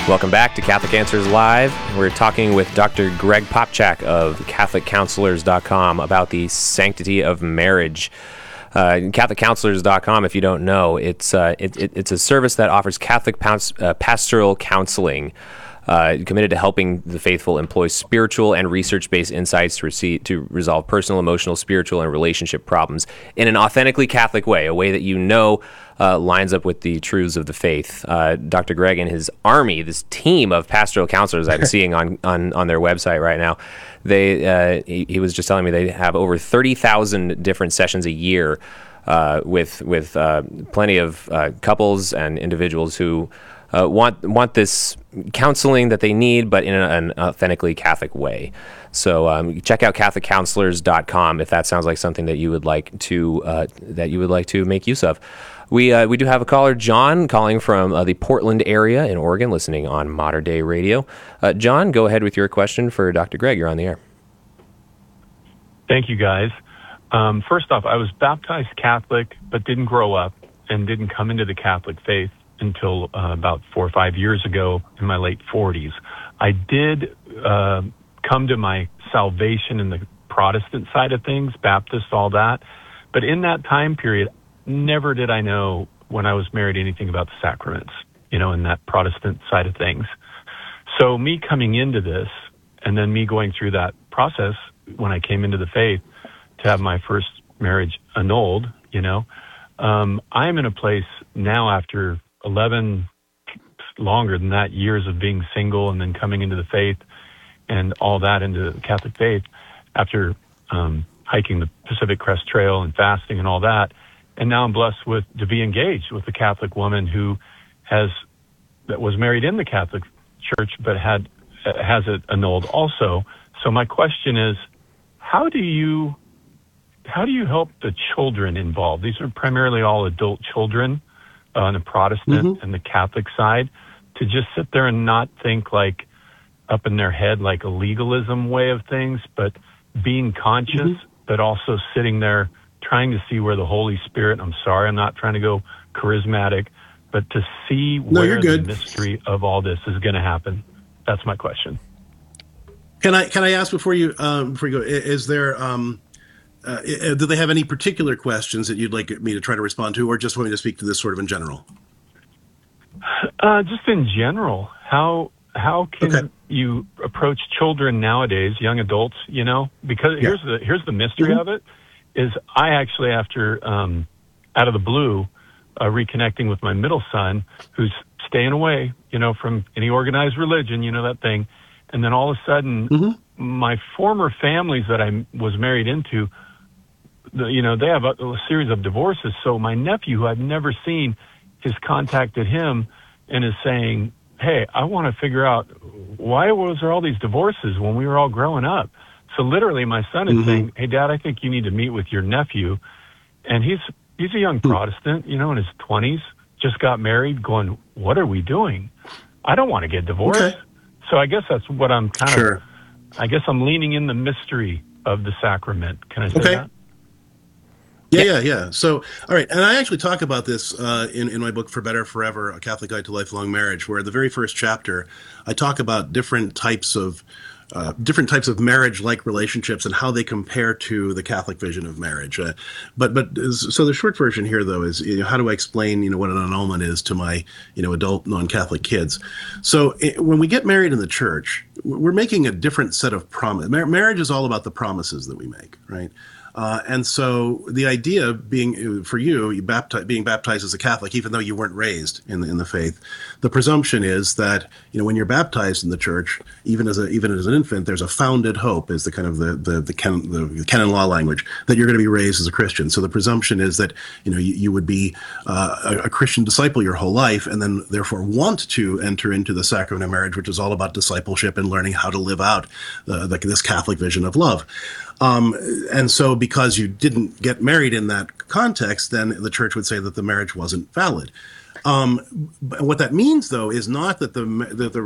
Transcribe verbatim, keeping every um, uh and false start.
Welcome back to Catholic Answers Live. We're talking with Doctor Greg Popcak of Catholic Counselors dot com about the sanctity of marriage. Uh, Catholic Counselors dot com, if you don't know, it's uh, it, it, it's a service that offers Catholic pounce, uh, pastoral counseling, uh, committed to helping the faithful employ spiritual and research-based insights to, receive, to resolve personal, emotional, spiritual, and relationship problems in an authentically Catholic way, a way that you know uh, lines up with the truths of the faith. Uh, Doctor Greg and his army, this team of pastoral counselors I'm seeing on, on, on their website right now, they uh, he, he was just telling me they have over thirty thousand different sessions a year uh, with with uh, plenty of uh, couples and individuals who uh, want want this counseling that they need, but in a, an authentically Catholic way. So um, check out Catholic Counselors dot com if that sounds like something that you would like to uh, that you would like to make use of. We uh, we do have a caller, John, calling from uh, the Portland area in Oregon, listening on Modern Day Radio. Uh, John, go ahead with your question for Doctor Greg. You're on the air. Thank you, guys. Um, first off, I was baptized Catholic, but didn't grow up and didn't come into the Catholic faith until uh, about four or five years ago in my late forties. I did uh, come to my salvation in the Protestant side of things, Baptist, all that. But in that time period, never did I know when I was married anything about the sacraments, you know, in that Protestant side of things. So me coming into this and then me going through that process when I came into the faith to have my first marriage annulled, you know, um, I'm in a place now after eleven, longer than that, years of being single and then coming into the faith and all that into the Catholic faith after um, hiking the Pacific Crest Trail and fasting and all that. And now I'm blessed with to be engaged with a Catholic woman who has that was married in the Catholic Church but had uh, has it annulled also. So my question is, how do you how do you help the children involved? These are primarily all adult children uh, on the Protestant mm-hmm. and the Catholic side, to just sit there and not think like up in their head like a legalism way of things, but being conscious, mm-hmm. but also sitting there trying to see where the Holy Spirit, I'm sorry, I'm not trying to go charismatic, but to see no, where the mystery of all this is going to happen. That's my question. Can I can I ask before you um, before you go? Is there um, uh, do they have any particular questions that you'd like me to try to respond to, or just want me to speak to this sort of in general? Uh, just in general, how how can okay. you approach children nowadays, young adults? You know, because yeah. here's the here's the mystery mm-hmm. of it. Is I actually, after um, out of the blue, uh, reconnecting with my middle son, who's staying away, you know, from any organized religion, you know, that thing. And then all of a sudden, mm-hmm. my former families that I was married into, the, you know, they have a, a series of divorces. So my nephew, who I've never seen, has contacted him and is saying, hey, I want to figure out why was there all these divorces when we were all growing up? So literally my son is mm-hmm. saying, hey, Dad, I think you need to meet with your nephew. And he's he's a young mm-hmm. Protestant, you know, in his twenties, just got married, going, what are we doing? I don't want to get divorced. Okay. So I guess that's what I'm kind sure. of, I guess I'm leaning in the mystery of the sacrament. Can I say okay. that? Yeah, yeah, yeah. So, all right. And I actually talk about this uh, in, in my book, For Better Forever, A Catholic Guide to Lifelong Marriage, where the very first chapter, I talk about different types of Uh, different types of marriage-like relationships and how they compare to the Catholic vision of marriage. Uh, but but so the short version here, though, is you know, how do I explain you know what an annulment is to my you know adult non-Catholic kids? So it, when we get married in the church, we're making a different set of promises. Mar- marriage is all about the promises that we make, right? Uh, and so the idea being for you, you baptize, being baptized as a Catholic, even though you weren't raised in the, in the faith, the presumption is that you know when you're baptized in the church, even as a even as an infant, there's a founded hope, is the kind of the the the canon, the canon law language, that you're going to be raised as a Christian. So the presumption is that you know you, you would be uh, a, a Christian disciple your whole life, and then therefore want to enter into the sacrament of marriage, which is all about discipleship and learning how to live out uh, the, this Catholic vision of love. Um, and so because you didn't get married in that context, then the church would say that the marriage wasn't valid. Um, what that means, though, is not that the, that the